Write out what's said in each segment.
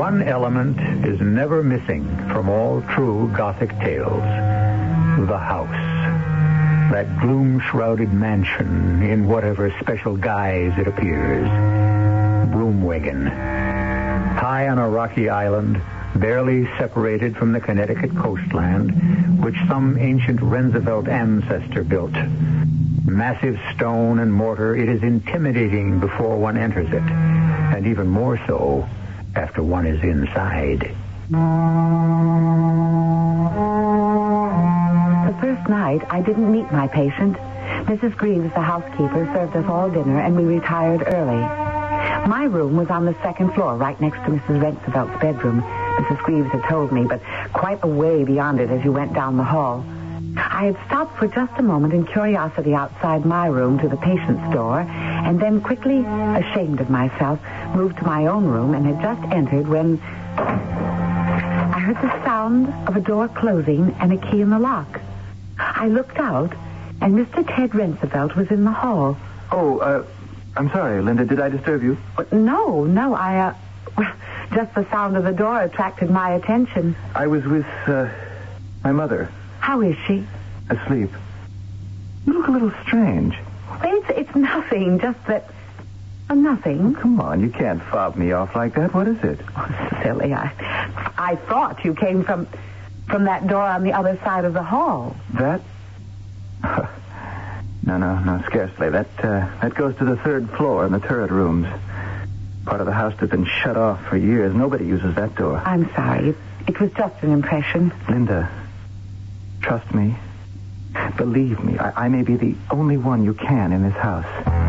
one element is never missing from all true Gothic tales. The house. That gloom-shrouded mansion in whatever special guise it appears. Broomwagon. High on a rocky island, barely separated from the Connecticut coastland, which some ancient Roosevelt ancestor built. Massive stone and mortar, it is intimidating before one enters it, and even more so after one is inside. The first night, I didn't meet my patient. Mrs. Greaves, the housekeeper, served us all dinner, and we retired early. My room was on the second floor, right next to Mrs. Rensevelt's bedroom. Mrs. Greaves had told me, but quite a way beyond it as you went down the hall. I had stopped for just a moment in curiosity outside my room to the patient's door, and then quickly, ashamed of myself, moved to my own room and had just entered when I heard the sound of a door closing and a key in the lock. I looked out, and Mr. Ted Rensevelt was in the hall. I'm sorry, Linda. Did I disturb you? No, just the sound of the door attracted my attention. I was with, my mother. How is she? Asleep. You look a little strange. It's nothing, just that... nothing. Oh, come on, you can't fob me off like that. What is it? Oh, silly. I thought you came from that door on the other side of the hall. That? No, scarcely. That goes to the third floor in the turret rooms. Part of the house that's been shut off for years. Nobody uses that door. I'm sorry. It was just an impression. Linda, trust me. Believe me, I may be the only one you can in this house.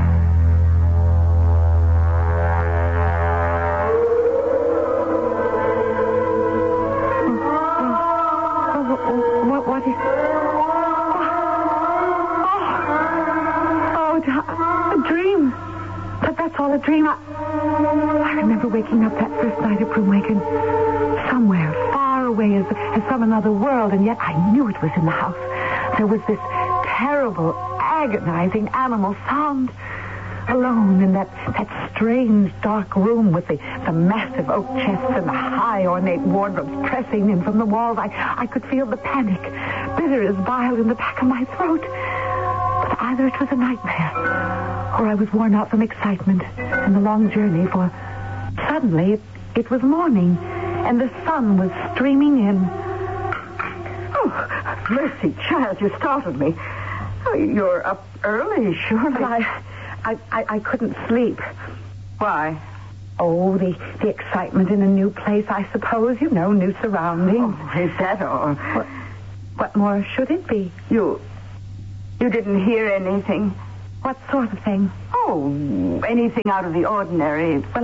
What is... a dream. That's all a dream. I remember waking up that first night at Broomwagon, somewhere far away as from another world, and yet I knew it was in the house. There was this terrible, agonizing animal sound. Alone in that strange, dark room with the massive oak chests and the high, ornate wardrobes pressing in from the walls, I could feel the panic, bitter as bile, in the back of my throat. But either it was a nightmare, or I was worn out from excitement and the long journey, for suddenly it was morning, and the sun was streaming in. Oh, mercy, child, you startled me. Oh, you're up early, surely. But I couldn't sleep. Why? Oh, the excitement in a new place, I suppose. You know, new surroundings. Oh, is that all? What more should it be? You didn't hear anything? What sort of thing? Oh, anything out of the ordinary. Well,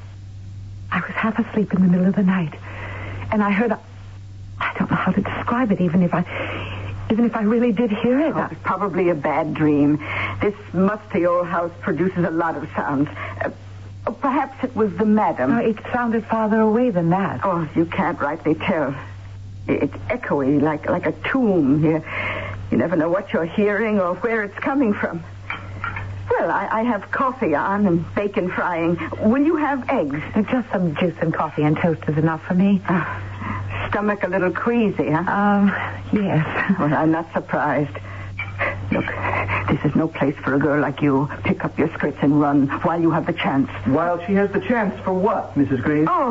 I was half asleep in the middle of the night, and I heard I don't know how to describe it, even if I really did hear it. Oh, it's probably a bad dream. This musty old house produces a lot of sounds. Perhaps it was the madam. No, it sounded farther away than that. Oh, you can't rightly tell. It's echoey, like a tomb here. You never know what you're hearing or where it's coming from. Well, I have coffee on and bacon frying. Will you have eggs? Just some juice and coffee and toast is enough for me. Stomach a little queasy, huh? Yes. Well, I'm not surprised. Look, this is no place for a girl like you. Pick up your skirts and run while you have the chance. While she has the chance for what, Mrs. Greaves? Oh,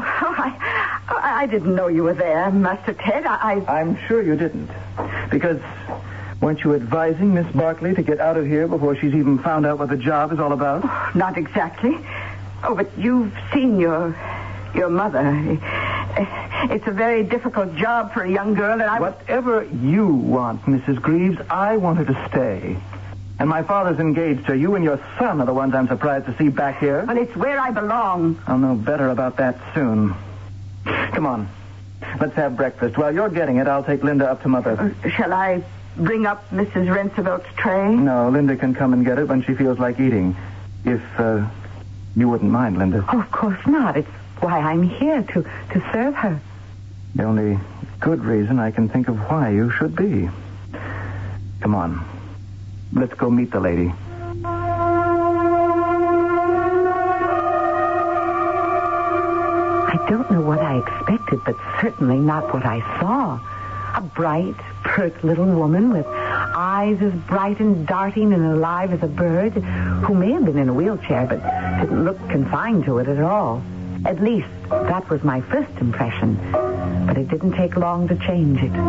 I didn't know you were there, Master Ted. I'm sure you didn't. Because weren't you advising Miss Barkley to get out of here before she's even found out what the job is all about? Oh, not exactly. Oh, but you've seen your mother. It's a very difficult job for a young girl, and Whatever you want, Mrs. Greaves, I want her to stay. And my father's engaged her. You and your son are the ones I'm surprised to see back here. Well, it's where I belong. I'll know better about that soon. Come on. Let's have breakfast. While you're getting it, I'll take Linda up to Mother. Shall I bring up Mrs. Rensevelt's tray? No, Linda can come and get it when she feels like eating. If, you wouldn't mind, Linda. Oh, of course not. It's why I'm here, to serve her. The only good reason I can think of why you should be. Come on. Let's go meet the lady. I don't know what I expected, but certainly not what I saw. A bright, pert little woman with eyes as bright and darting and alive as a bird, who may have been in a wheelchair, but didn't look confined to it at all. At least, that was my first impression. But it didn't take long to change it. It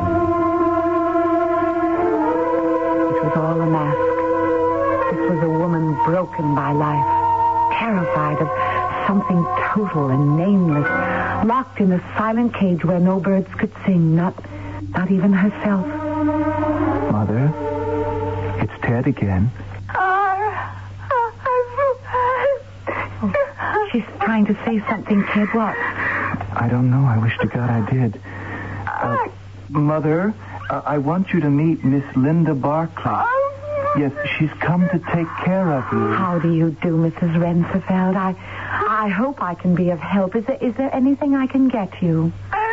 was all a mask. This was a woman broken by life, terrified of something total and nameless, locked in a silent cage where no birds could sing, not even herself. Mother, it's Ted again. She's trying to say something, Ted. What? I don't know. I wish to God I did. Mother, I want you to meet Miss Linda Barclay. Yes, she's come to take care of you. How do you do, Mrs. Rensefeld? I hope I can be of help. Is there anything I can get you?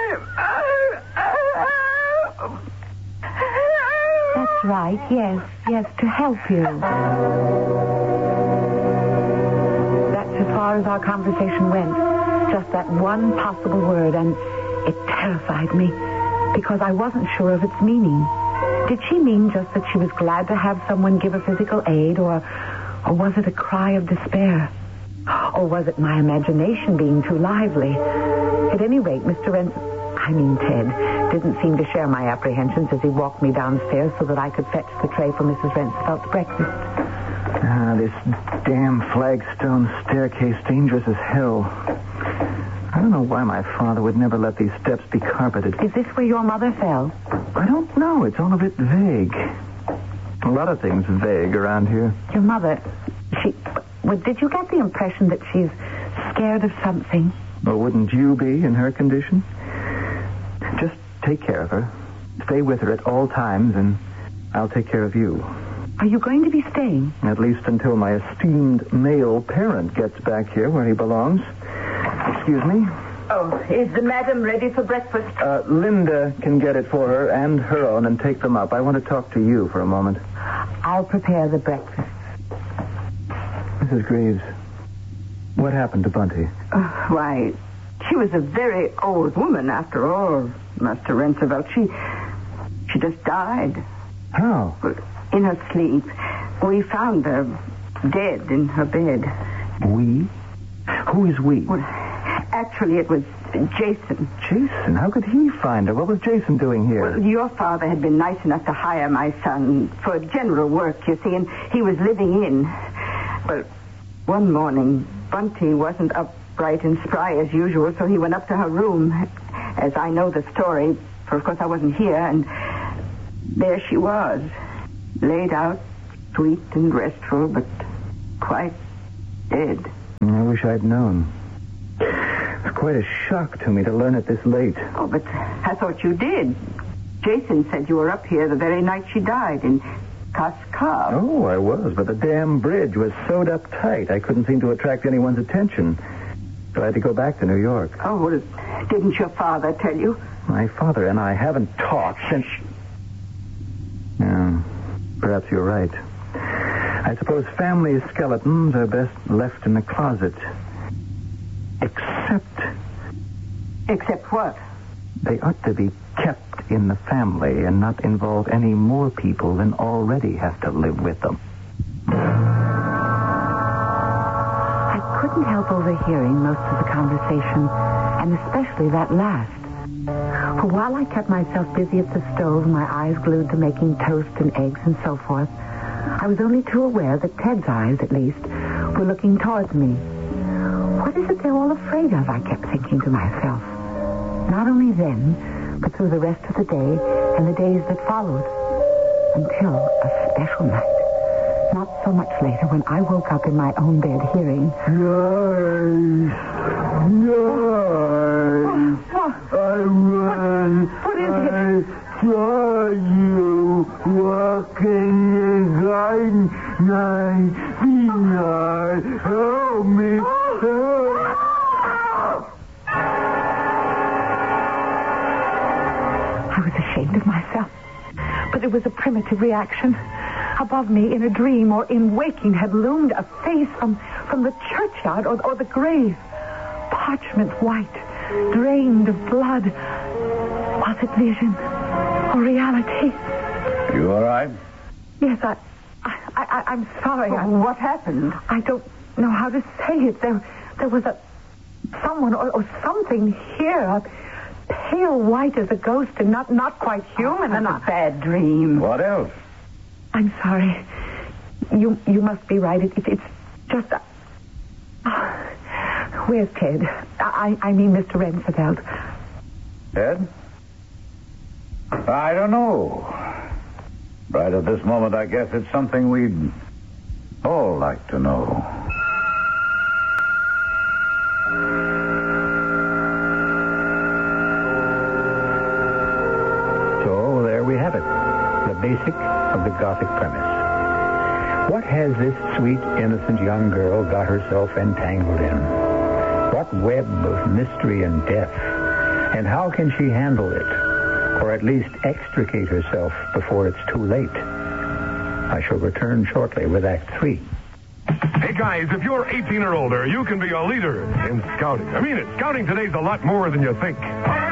That's right. Yes, to help you. That's as far as our conversation went. Just that one possible word, and it terrified me because I wasn't sure of its meaning. Did she mean just that she was glad to have someone give her physical aid, or was it a cry of despair? Or was it my imagination being too lively? At any rate, Ted didn't seem to share my apprehensions as he walked me downstairs so that I could fetch the tray for Mrs. Rensefeld's breakfast. This damn flagstone staircase, dangerous as hell. I don't know why my father would never let these steps be carpeted. Is this where your mother fell? I don't know. It's all a bit vague. A lot of things vague around here. Your mother, did you get the impression that she's scared of something? Well, wouldn't you be in her condition? Just take care of her. Stay with her at all times, and I'll take care of you. Are you going to be staying? At least until my esteemed male parent gets back here where he belongs. Excuse me? Oh, is the madam ready for breakfast? Linda can get it for her and her own and take them up. I want to talk to you for a moment. I'll prepare the breakfast. Mrs. Greaves, what happened to Bunty? Why, she was a very old woman after all, Master Rensefeldt. She just died. How? In her sleep. We found her dead in her bed. We? Who is we? Well, actually, it was Jason. Jason? How could he find her? What was Jason doing here? Well, your father had been nice enough to hire my son for general work, you see, and he was living in. Well, one morning, Bunty wasn't up bright and spry as usual, so he went up to her room, as I know the story, for of course I wasn't here, and there she was, laid out, sweet and restful, but quite dead. I wish I'd known. It's quite a shock to me to learn it this late. Oh, but I thought you did. Jason said you were up here the very night she died in Kaskar. Oh, I was, but the damn bridge was sewed up tight. I couldn't seem to attract anyone's attention. So I had to go back to New York. Oh, well, didn't your father tell you? My father and I haven't talked since... Yeah, perhaps you're right. I suppose family skeletons are best left in the closet. Except what? They ought to be kept in the family and not involve any more people than already have to live with them. I couldn't help overhearing most of the conversation, and especially that last. For while I kept myself busy at the stove, my eyes glued to making toast and eggs and so forth, I was only too aware that Ted's eyes, at least, were looking towards me. What is it they're all afraid of, I kept thinking to myself. Not only then, but through the rest of the day and the days that followed. Until a special night. Not so much later when I woke up in my own bed hearing... What is it? I saw you walking in the garden. Help me. I was ashamed of myself. But it was a primitive reaction. Above me, in a dream or in waking, had loomed a face from the churchyard or the grave. Parchment white, drained of blood. Was it vision or reality? You all right? Yes, I'm sorry. What happened? I don't know how to say it. There was someone or something here, pale white as a ghost and not quite human. And a bad dream. What else? I'm sorry. You must be right. It's just... where's Ted? I mean Mr. Renfeld. Ted? I don't know. Right at this moment, I guess it's something we'd all like to know. So there we have it. The basic of the Gothic premise. What has this sweet, innocent young girl got herself entangled in? What web of mystery and death? And how can she handle it? Or at least extricate herself before it's too late? I shall return shortly with Act 3. Hey, guys, if you're 18 or older, you can be a leader in scouting. I mean it. Scouting today's a lot more than you think.